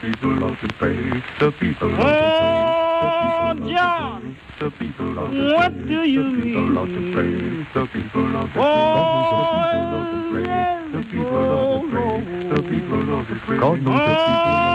people love to pray. The people love to pray. Oh, John, the people love to pray. What do you mean? The people love to pray. The people love to pray. The people love to pray. The people love to pray. The people love to pray. God knows the people love to pray.